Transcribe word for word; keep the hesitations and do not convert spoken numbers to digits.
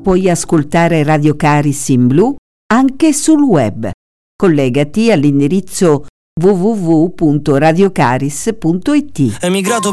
puoi ascoltare Radio Caris in blu anche sul web. Collegati all'indirizzo w w w punto radiocaris punto it. Emigrato